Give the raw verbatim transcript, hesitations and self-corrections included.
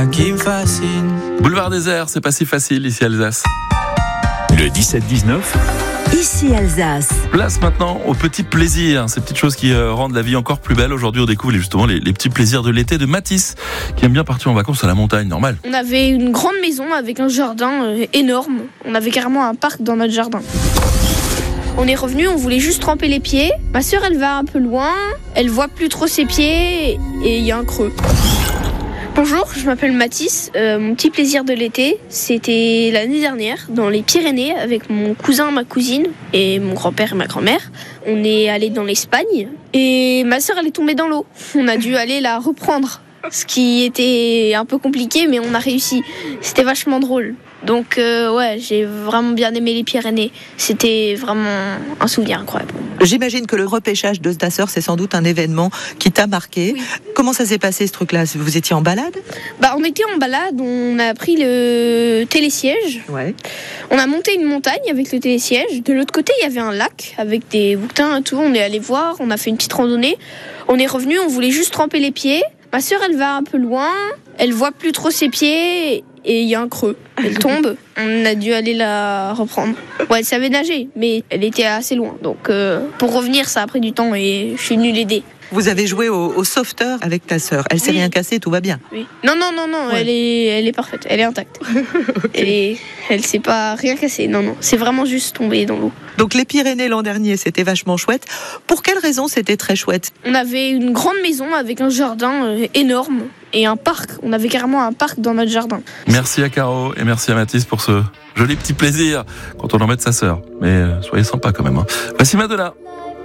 Qui me fascine. Boulevard Désert, c'est pas si facile ici Alsace. Le dix-sept dix-neuf. Ici Alsace. Place maintenant aux petits plaisirs, ces petites choses qui euh, rendent la vie encore plus belle. Aujourd'hui, on découvre justement les, les petits plaisirs de l'été de Mathis, qui aime bien partir en vacances à la montagne, normal. On avait une grande maison avec un jardin euh, énorme. On avait carrément un parc dans notre jardin. On est revenu, on voulait juste tremper les pieds. Ma sœur, elle va un peu loin, elle voit plus trop ses pieds et il y a un creux. Bonjour, je m'appelle Mathis. Euh, mon petit plaisir de l'été, c'était l'année dernière, dans les Pyrénées, avec mon cousin, ma cousine et mon grand-père et ma grand-mère. On est allé dans l'Espagne et ma sœur, elle est tombée dans l'eau. On a dû aller la reprendre, ce qui était un peu compliqué, mais on a réussi. C'était vachement drôle. Donc euh, ouais, j'ai vraiment bien aimé les Pyrénées. C'était vraiment un souvenir incroyable. J'imagine que le repêchage de ta sœur, c'est sans doute un événement qui t'a marqué. Oui. Comment ça s'est passé ce truc-là ? Vous étiez en balade ? Bah, on était en balade, on a pris le télésiège. Ouais. On a monté une montagne avec le télésiège. De l'autre côté, il y avait un lac avec des bouquetins et tout. On est allé voir, on a fait une petite randonnée. On est revenu, on voulait juste tremper les pieds. Ma sœur, elle va un peu loin, elle voit plus trop ses pieds et il y a un creux. Elle tombe, on a dû aller la reprendre. Ouais, elle savait nager, mais elle était assez loin. Donc euh, pour revenir, ça a pris du temps et je suis venue l'aider. Vous avez joué au, au sauveteur avec ta sœur. Elle s'est Oui. rien cassé, tout va bien. Oui. Non, non, non, non, Ouais. elle est, elle est parfaite, elle est intacte. Okay. Elle est, elle s'est pas rien cassé. Non, non, c'est vraiment juste tombé dans l'eau. Donc les Pyrénées l'an dernier, c'était vachement chouette. Pour quelle raison c'était très chouette ? On avait une grande maison avec un jardin euh, énorme et un parc. On avait carrément un parc dans notre jardin. Merci à Caro et merci à Mathis pour ce joli petit plaisir quand on emmène sa sœur. Mais euh, soyez sympa quand même. Hein. Voici Madonna.